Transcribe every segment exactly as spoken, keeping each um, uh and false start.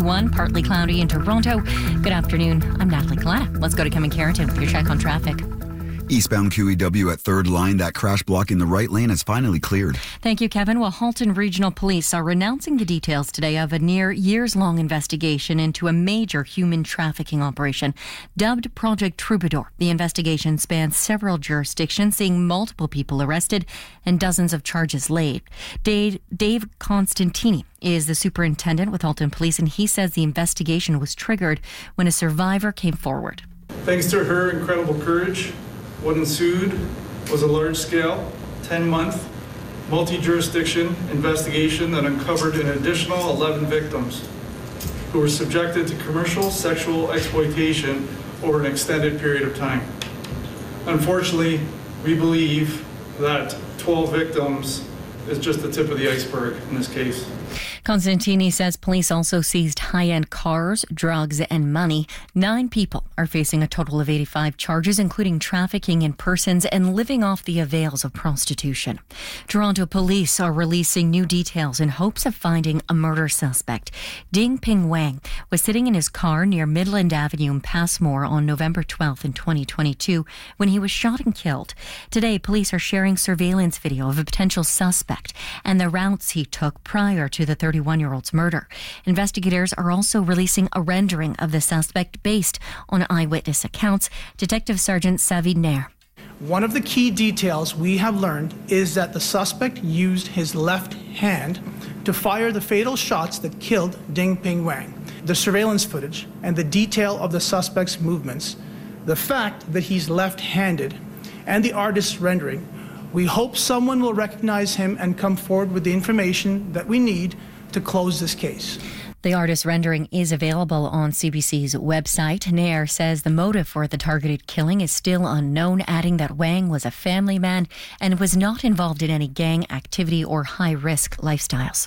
fifty-one, partly cloudy in Toronto. Good afternoon. I'm Natalie Collada. Let's go to Kevin Carrington with your check on traffic. Eastbound Q E W at third line, that crash block in the right lane has finally cleared. Thank you, Kevin. Well, Halton Regional Police are announcing the details today of a near years-long investigation into a major human trafficking operation dubbed Project Troubadour. The investigation spans several jurisdictions, seeing multiple people arrested and dozens of charges laid. Dave, Dave Constantini is the superintendent with Halton Police, and he says the investigation was triggered when a survivor came forward. Thanks to her incredible courage, what ensued was a large-scale, ten-month, multi-jurisdiction investigation that uncovered an additional eleven victims who were subjected to commercial sexual exploitation over an extended period of time. Unfortunately, we believe that twelve victims is just the tip of the iceberg in this case. Constantini says police also seized high-end cars, drugs, and money. Nine people are facing a total of eighty-five charges, including trafficking in persons and living off the avails of prostitution. Toronto police are releasing new details in hopes of finding a murder suspect. Ding Ping Wang was sitting in his car near Midland Avenue in Passmore on November twelfth in twenty twenty-two when he was shot and killed. Today, police are sharing surveillance video of a potential suspect and the routes he took prior to the thirty-one-year-old's murder. Investigators are also releasing a rendering of the suspect based on eyewitness accounts. Detective Sergeant Savid Nair. One of the key details we have learned is that the suspect used his left hand to fire the fatal shots that killed Ding Ping Wang. The surveillance footage and the detail of the suspect's movements, the fact that he's left-handed, and the artist's rendering, we hope someone will recognize him and come forward with the information that we need to close this case. The artist rendering is available on C B C's website. Nair says the motive for the targeted killing is still unknown, adding that Wang was a family man and was not involved in any gang activity or high-risk lifestyles.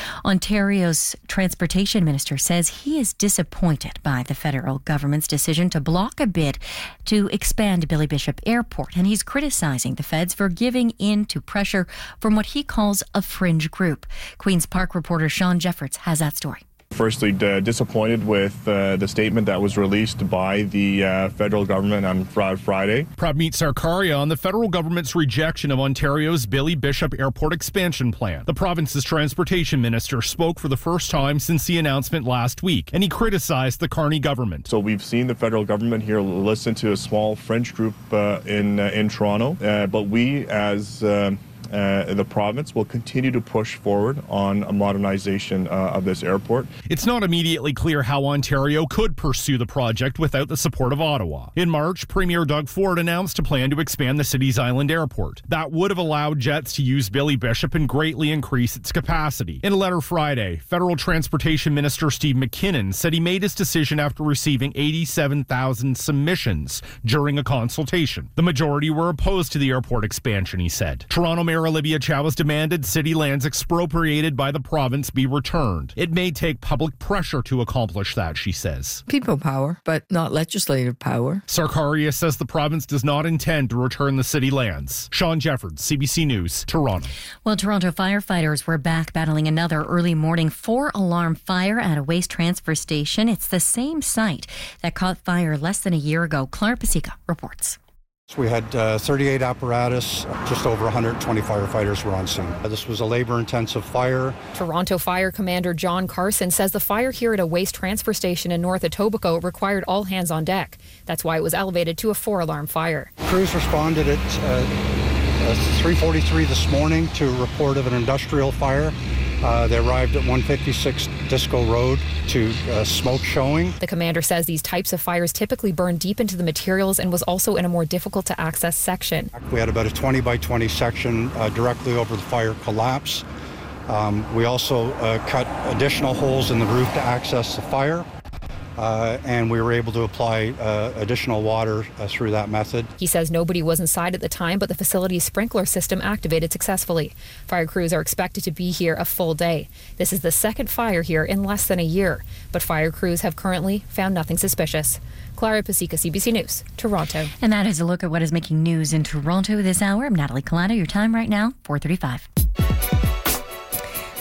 Ontario's transportation minister says he is disappointed by the federal government's decision to block a bid to expand Billy Bishop Airport, and he's criticizing the feds for giving in to pressure from what he calls a fringe group. Queen's Park reporter Sean Jeffords has that story. Firstly, uh, disappointed with uh, the statement that was released by the uh, federal government on Friday. Pravmeet Sarkaria on the federal government's rejection of Ontario's Billy Bishop Airport expansion plan. The province's transportation minister spoke for the first time since the announcement last week, and he criticized the Carney government. So we've seen the federal government here listen to a small French group uh, in uh, in Toronto, uh, but we as uh, Uh, the province will continue to push forward on a modernization uh, of this airport. It's not immediately clear how Ontario could pursue the project without the support of Ottawa. In March, Premier Doug Ford announced a plan to expand the city's island airport. That would have allowed jets to use Billy Bishop and greatly increase its capacity. In a letter Friday, Federal Transportation Minister Steve McKinnon said he made his decision after receiving eighty-seven thousand submissions during a consultation. The majority were opposed to the airport expansion, he said. Toronto Mayor Olivia Chow has demanded city lands expropriated by the province be returned. It may take public pressure to accomplish that, she says. People power, but not legislative power. Sarkaria says the province does not intend to return the city lands. Sean Jeffords, C B C News, Toronto. Well, Toronto firefighters were back battling another early morning four-alarm fire at a waste transfer station. It's the same site that caught fire less than a year ago. Clara Pasica reports. We had uh, thirty-eight apparatus, just over one hundred twenty firefighters were on scene. Uh, this was a labor-intensive fire. Toronto Fire Commander John Carson says the fire here at a waste transfer station in North Etobicoke required all hands on deck. That's why it was elevated to a four-alarm fire. Crews responded at uh, uh, three forty-three this morning to a report of an industrial fire. Uh, they arrived at one fifty-six Disco Road to uh, smoke showing. The commander says these types of fires typically burn deep into the materials and was also in a more difficult to access section. We had about a twenty by twenty section uh, directly over the fire collapse. Um, we also uh, cut additional holes in the roof to access the fire. Uh, and we were able to apply uh, additional water uh, through that method. He says nobody was inside at the time, but the facility's sprinkler system activated successfully. Fire crews are expected to be here a full day. This is the second fire here in less than a year, but fire crews have currently found nothing suspicious. Clara Pasica, C B C News, Toronto. And that is a look at what is making news in Toronto this hour. I'm Natalie Collada. Your time right now, four thirty-five.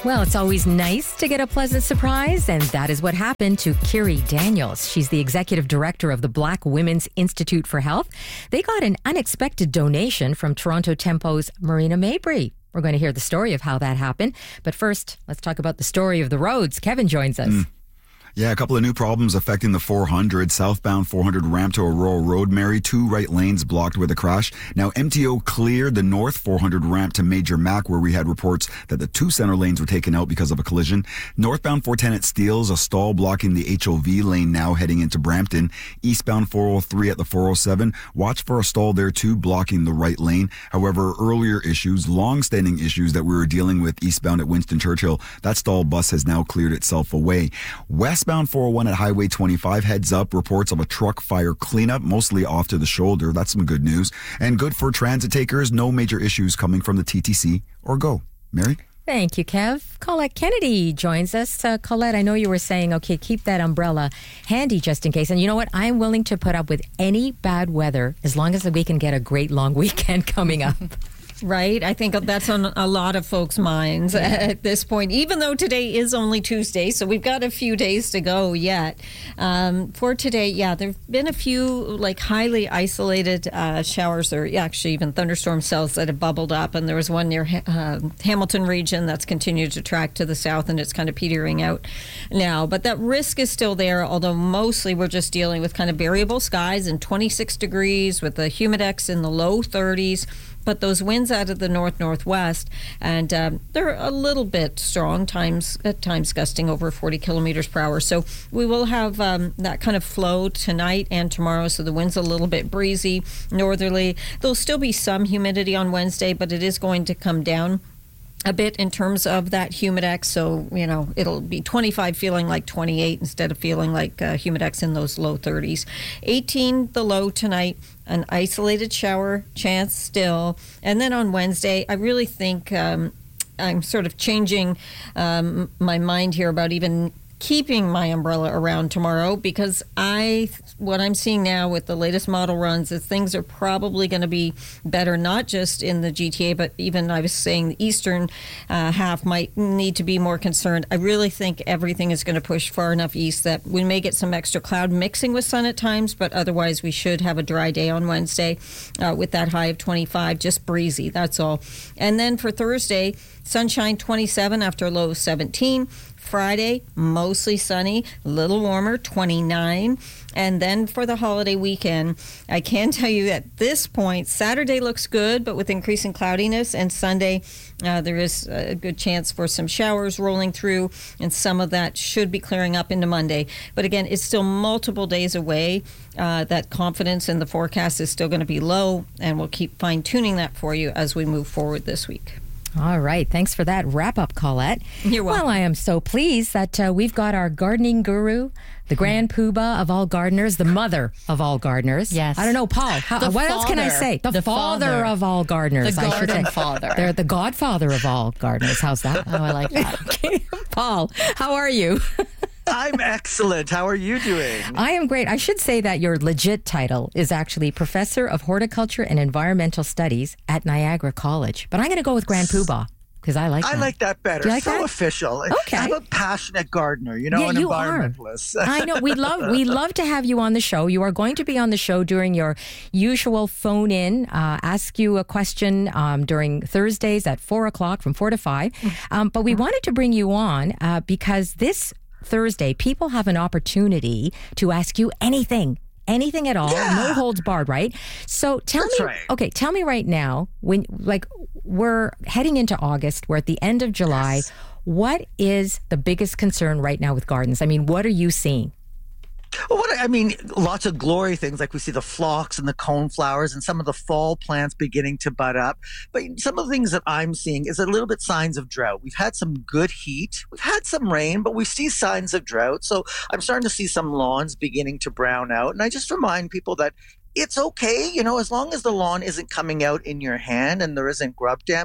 Well, it's always nice to get a pleasant surprise, and that is what happened to Kiri Daniels. She's the executive director of the Black Women's Institute for Health. They got an unexpected donation from Toronto Tempo's Marina Mabry. We're going to hear the story of how that happened. But first, let's talk about the story of the roads. Kevin joins us. Mm. Yeah, a couple of new problems affecting the four hundred. Southbound four hundred ramp to Aurora Road, Mary. Two right lanes blocked with a crash. Now, M T O cleared the north four hundred ramp to Major Mac, where we had reports that the two center lanes were taken out because of a collision. Northbound four ten at Steeles, a stall blocking the H O V lane now heading into Brampton. Eastbound four oh three at the four oh seven. Watch for a stall there too, blocking the right lane. However, earlier issues, long-standing issues that we were dealing with eastbound at Winston Churchill, that stall bus has now cleared itself away. West Westbound four oh one at Highway twenty-five, heads up, reports of a truck fire cleanup, mostly off to the shoulder. That's some good news. And good for transit takers. No major issues coming from the T T C or GO. Mary? Thank you, Kev. Colette Kennedy joins us. Uh, Colette, I know you were saying, okay, keep that umbrella handy just in case. And you know what? I'm willing to put up with any bad weather as long as we can get a great long weekend coming up. Right? I think that's on a lot of folks' minds at this point, even though today is only Tuesday, so we've got a few days to go yet. Um, for today, yeah, there have been a few like highly isolated uh, showers or actually even thunderstorm cells that have bubbled up, and there was one near uh, Hamilton region that's continued to track to the south, and it's kind of petering out now. But that risk is still there, although mostly we're just dealing with kind of variable skies and twenty-six degrees with the humidex in the low thirties. But those winds out of the north-northwest, and um, they're a little bit strong, times at times gusting over forty kilometers per hour. So we will have um, that kind of flow tonight and tomorrow. So the wind's a little bit breezy, northerly. There'll still be some humidity on Wednesday, but it is going to come down a bit in terms of that humidex. So, you know, it'll be twenty-five feeling like twenty-eight instead of feeling like uh, humidex in those low thirties. eighteen the low tonight. An isolated shower chance still. And then on Wednesday, I really think um, I'm sort of changing um, my mind here about even keeping my umbrella around tomorrow, because I, what I'm seeing now with the latest model runs is things are probably going to be better, not just in the G T A, but even I was saying the eastern uh, half might need to be more concerned. I really think everything is going to push far enough east that we may get some extra cloud mixing with sun at times, but otherwise we should have a dry day on Wednesday uh, with that high of twenty-five, just breezy, that's all. And then for Thursday, sunshine twenty-seven after a low of seventeen. Friday, mostly sunny, a little warmer, twenty-nine. And then for the holiday weekend, I can tell you at this point, Saturday looks good, but with increasing cloudiness. And Sunday, uh, there is a good chance for some showers rolling through, and some of that should be clearing up into Monday. But again, it's still multiple days away. Uh, that confidence in the forecast is still going to be low, and we'll keep fine-tuning that for you as we move forward this week. All right. Thanks for that wrap-up, Colette. You're welcome. Well, I am so pleased that uh, we've got our gardening guru, the grand poobah of all gardeners, the mother of all gardeners. Yes. I don't know, Paul. How, what father. else can I say? The, the father, father of all gardeners. The I should garden say. father. They're the godfather of all gardeners. How's that? Oh, I like that. Okay. Paul, how are you? I'm excellent. How are you doing? I am great. I should say that your legit title is actually Professor of Horticulture and Environmental Studies at Niagara College. But I'm going to go with Grand Poobah. Because I like that. I like that better. Do you like so that? official. Okay. I'm a passionate gardener, you know, yeah, an you environmentalist. Are. I know. We love we love to have you on the show. You are going to be on the show during your usual phone in, uh, ask you a question um, during Thursdays at four o'clock from four to five. Um, but we wanted to bring you on uh, because this Thursday, people have an opportunity to ask you anything. Anything at all, yeah. No holds barred, right? So tell That's me, right. okay, tell me right now, when like we're heading into August, we're at the end of July, Yes. What is the biggest concern right now with gardens? I mean, what are you seeing? Well, what I mean, lots of glory things like we see the phlox and the coneflowers and some of the fall plants beginning to bud up. But some of the things that I'm seeing is a little bit signs of drought. We've had some good heat. We've had some rain, but we see signs of drought. So I'm starting to see some lawns beginning to brown out. And I just remind people that it's okay, you know, as long as the lawn isn't coming out in your hand and there isn't grub damage,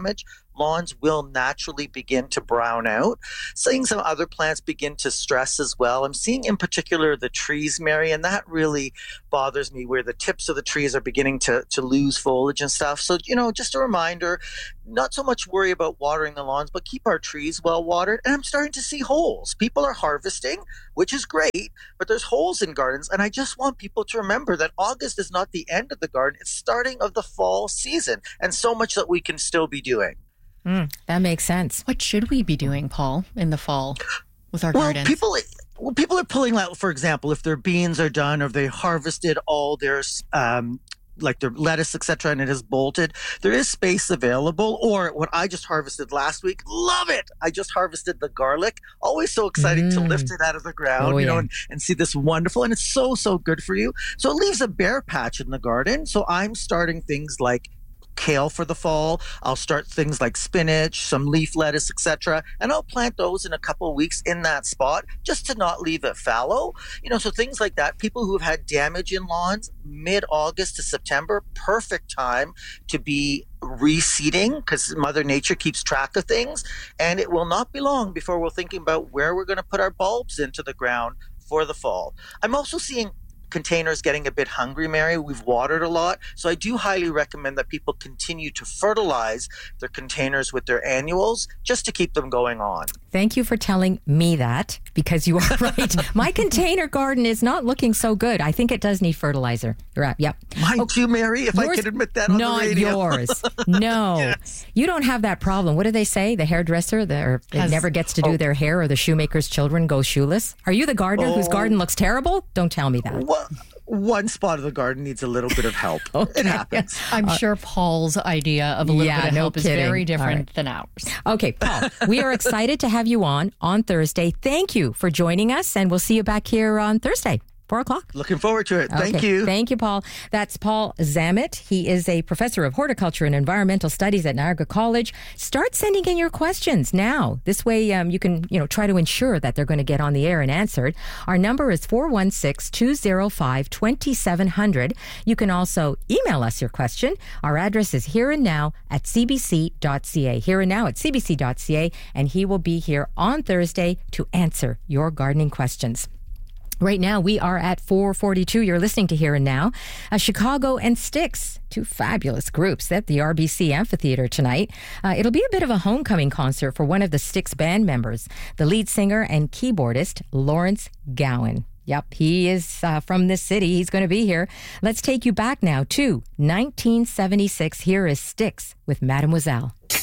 lawns will naturally begin to brown out. Seeing some other plants begin to stress as well. I'm seeing in particular the trees, Mary, and that really bothers me, where the tips of the trees are beginning to, to lose foliage and stuff. So, you know, just a reminder, not so much worry about watering the lawns, but keep our trees well watered. And I'm starting to see holes. People are harvesting, which is great, but there's holes in gardens. And I just want people to remember that August is not the end of the garden. It's starting of the fall season, and so much that we can still be doing. Mm, that makes sense. What should we be doing, Paul, in the fall with our well, gardens? People, well, people are pulling out, for example, if their beans are done or they harvested all their um, like their lettuce, et cetera, and it is bolted, there is space available. Or what I just harvested last week, love it. I just harvested the garlic. Always so exciting mm. to lift it out of the ground, oh, you know, yeah. and, and see this wonderful, and it's so, so good for you. So it leaves a bare patch in the garden. So I'm starting things like kale for the fall. I'll start things like spinach, some leaf lettuce, et cetera, and I'll plant those in a couple of weeks in that spot just to not leave it fallow. You know, so things like that. People who have had damage in lawns, mid-August to September, perfect time to be reseeding, because Mother Nature keeps track of things, and it will not be long before we're thinking about where we're going to put our bulbs into the ground for the fall. I'm also seeing containers getting a bit hungry, Mary. We've watered a lot. So I do highly recommend that people continue to fertilize their containers with their annuals just to keep them going on. Thank you for telling me that, because you are right. My container garden is not looking so good. I think it does need fertilizer. Right, yep. Mine oh, too, Mary, if yours, I can admit that on not the radio. yours. No. Yes. You don't have that problem. What do they say? The hairdresser the, or Has, never gets to do oh. their hair, or the shoemaker's children go shoeless? Are you the gardener oh. whose garden looks terrible? Don't tell me that. Well, one spot of the garden needs a little bit of help. Okay. It happens. I'm uh, sure Paul's idea of a little yeah, bit of no help kidding. is very different right. than ours. Okay, Paul, we are excited to have you on on Thursday. Thank you for joining us, and we'll see you back here on Thursday. Four o'clock. Looking forward to it. Thank okay. you. Thank you, Paul. That's Paul Zammit. He is a professor of horticulture and environmental studies at Niagara College. Start sending in your questions now. This way um, you can, you know, try to ensure that they're going to get on the air and answered. Our number is four one six, two oh five, two seven zero zero. You can also email us your question. Our address is here and now at c b c dot c a. Here and now at c b c dot c a. And he will be here on Thursday to answer your gardening questions. Right now, we are at four forty-two. You're listening to Here and Now. Uh, Chicago and Styx, two fabulous groups at the R B C Amphitheater tonight. Uh, it'll be a bit of a homecoming concert for one of the Styx band members, the lead singer and keyboardist, Lawrence Gowan. Yep, he is uh, from this city. He's going to be here. Let's take you back now to nineteen seventy-six. Here is Styx with Mademoiselle.